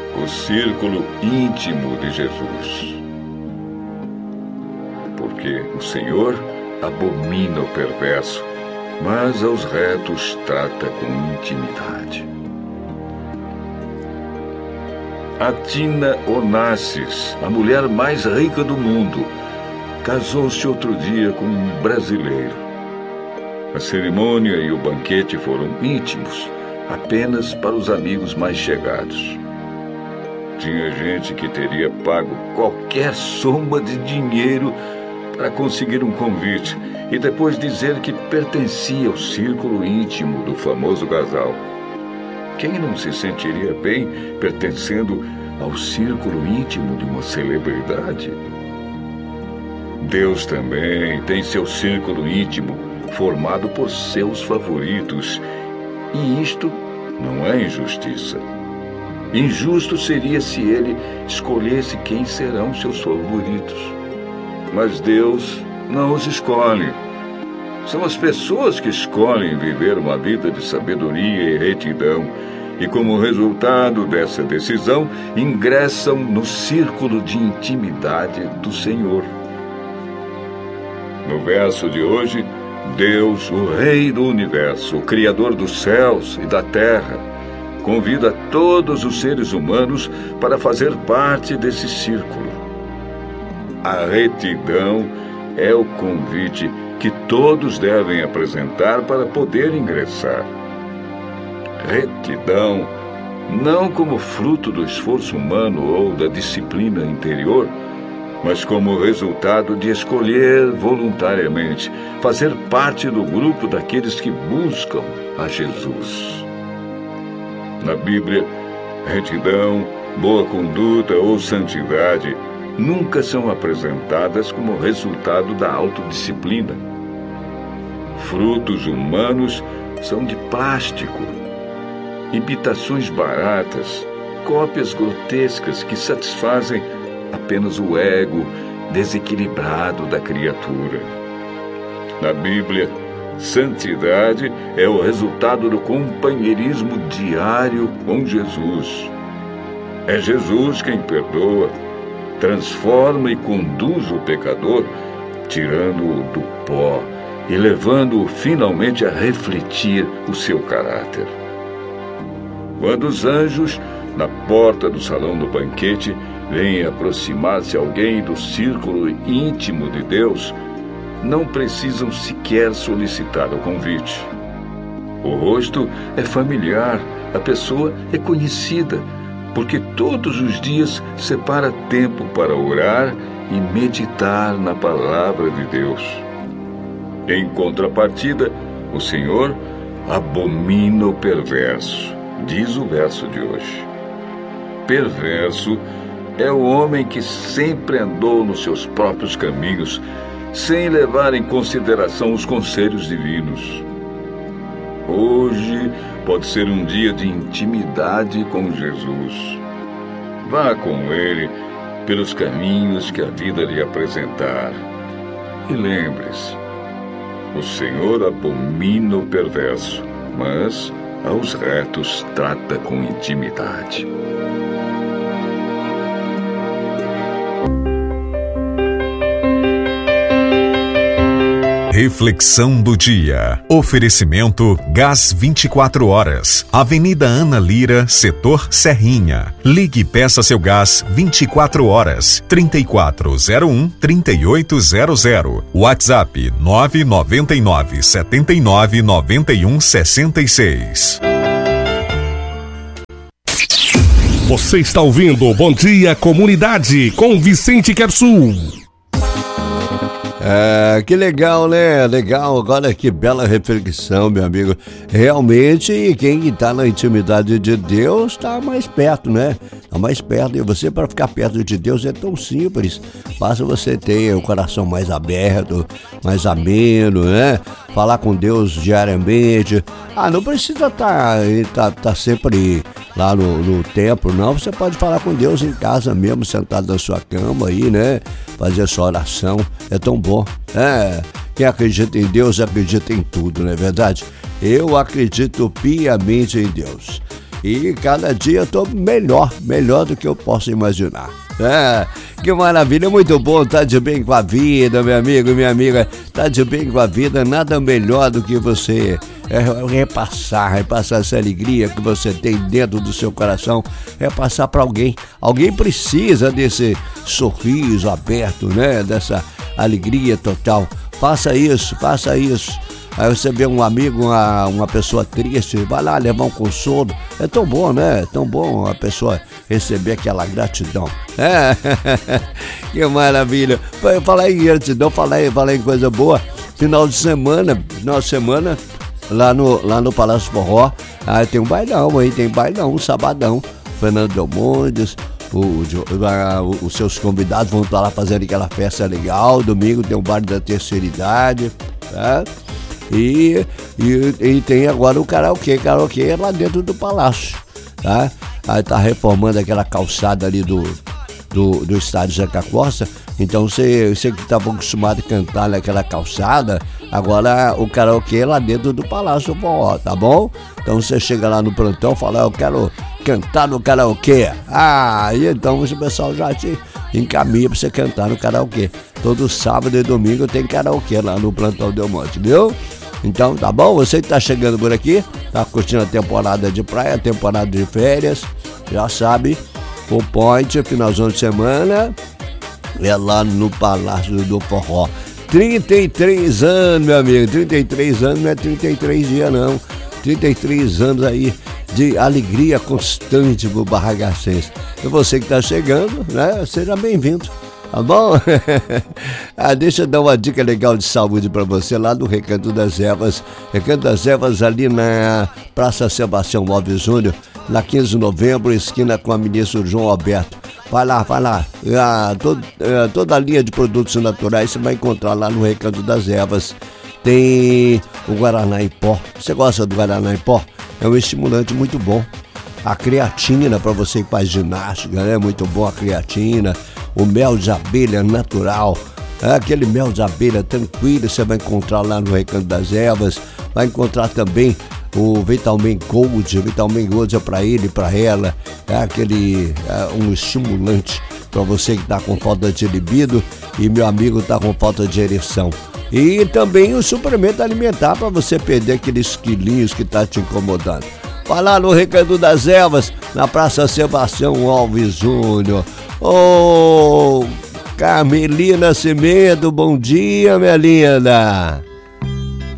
o círculo íntimo de Jesus. Porque o Senhor abomina o perverso, mas aos retos trata com intimidade. A Tina Onassis, a mulher mais rica do mundo, casou-se outro dia com um brasileiro. A cerimônia e o banquete foram íntimos, apenas para os amigos mais chegados. Tinha gente que teria pago qualquer soma de dinheiro para conseguir um convite e depois dizer que pertencia ao círculo íntimo do famoso casal. Quem não se sentiria bem pertencendo ao círculo íntimo de uma celebridade? Deus também tem seu círculo íntimo formado por seus favoritos, e isto não é injustiça. Injusto seria se ele escolhesse quem serão seus favoritos. Mas Deus não os escolhe. São as pessoas que escolhem viver uma vida de sabedoria e retidão, e como resultado dessa decisão, ingressam no círculo de intimidade do Senhor. No verso de hoje, Deus, o Rei do Universo, o Criador dos céus e da terra, convida todos os seres humanos para fazer parte desse círculo. A retidão é o convite que todos devem apresentar para poder ingressar. Retidão, não como fruto do esforço humano ou da disciplina interior, mas como resultado de escolher voluntariamente fazer parte do grupo daqueles que buscam a Jesus. Na Bíblia, retidão, boa conduta ou santidade nunca são apresentadas como resultado da autodisciplina. Frutos humanos são de plástico, imitações baratas, cópias grotescas que satisfazem apenas o ego desequilibrado da criatura. Na Bíblia, santidade é o resultado do companheirismo diário com Jesus. É Jesus quem perdoa, transforma e conduz o pecador, tirando-o do pó e levando-o finalmente a refletir o seu caráter. Quando os anjos, na porta do salão do banquete, veem aproximar-se alguém do círculo íntimo de Deus, não precisam sequer solicitar o convite. O rosto é familiar, a pessoa é conhecida, porque todos os dias separa tempo para orar e meditar na palavra de Deus. Em contrapartida, o Senhor abomina o perverso, diz o verso de hoje. Perverso é o homem que sempre andou nos seus próprios caminhos, sem levar em consideração os conselhos divinos. Hoje pode ser um dia de intimidade com Jesus. Vá com Ele pelos caminhos que a vida lhe apresentar. E lembre-se, o Senhor abomina o perverso, mas aos retos trata com intimidade. Reflexão do dia. Oferecimento Gás 24 horas. Avenida Ana Lira, setor Serrinha. Ligue e peça seu gás 24 horas. 3401-3800. WhatsApp 999-799166. Você está ouvindo Bom Dia Comunidade com Vicente Quersul. Que legal, né? Legal, agora que bela reflexão, meu amigo. Realmente, quem está na intimidade de Deus está mais perto, né? Está mais perto. E você, para ficar perto de Deus, é tão simples. Basta você ter o coração mais aberto, mais ameno, né? Falar com Deus diariamente. Não precisa tá sempre lá no templo, não. Você pode falar com Deus em casa mesmo, sentado na sua cama aí, né? Fazer a sua oração. É tão bom. Quem acredita em Deus acredita em tudo, não é verdade? Eu acredito piamente em Deus. E cada dia eu tô melhor do que eu posso imaginar. Que maravilha, muito bom, tá de bem com a vida, meu amigo, minha amiga, tá de bem com a vida, nada melhor do que você repassar essa alegria que você tem dentro do seu coração, repassar para alguém. Alguém precisa desse sorriso aberto, né, dessa alegria total. Faça isso. Aí você vê um amigo, uma pessoa triste, vai lá levar um consolo. É tão bom, né? É tão bom a pessoa receber aquela gratidão. Que maravilha. Falar em gratidão, falar em coisa boa. Final de semana, lá no Palácio Forró, tem um bailão aí, um sabadão. Fernando Delmontes, os seus convidados vão estar lá fazendo aquela festa legal. Domingo tem um baile da terceira idade, tá? E tem agora o karaokê lá dentro do palácio, tá? Aí tá reformando aquela calçada ali do estádio Zeca Costa. Então você que estava acostumado a cantar naquela calçada, agora o karaokê é lá dentro do Palácio Forró, tá bom? Então você chega lá no plantão e fala, eu quero cantar no karaokê. E então o pessoal já te encaminha pra você cantar no karaokê. Todo sábado e domingo tem karaokê lá no Plantão Delmonte, viu? Então, tá bom? Você que tá chegando por aqui, tá curtindo a temporada de praia, temporada de férias, já sabe, o Point, finalzão de semana, é lá no Palácio do Forró. 33 anos, meu amigo, 33 anos não é 33 dias, não. 33 anos aí de alegria constante pro Barragacense. E você que tá chegando, né, seja bem-vindo. Tá bom? Deixa eu dar uma dica legal de saúde pra você lá do Recanto das Ervas. Recanto das Ervas ali na Praça Sebastião Alves Júnior, na 15 de novembro, esquina com a ministra João Alberto. Vai lá. Toda a linha de produtos naturais você vai encontrar lá no Recanto das Ervas. Tem o Guaraná em pó. Você gosta do Guaraná em pó? É um estimulante muito bom. A creatina para você que faz ginástica, né? Muito bom a creatina. O mel de abelha natural, aquele mel de abelha tranquilo, você vai encontrar lá no Recanto das Ervas. Vai encontrar também o Vitamin Gold. Vitamin Gold é para ele e para ela, um estimulante para você que está com falta de libido e meu amigo está com falta de ereção. E também o suplemento alimentar para você perder aqueles quilinhos que tá te incomodando. Vai lá no Recanto das Ervas, na Praça Sebastião Alves Júnior. Carmelina Nascimento, bom dia, minha linda.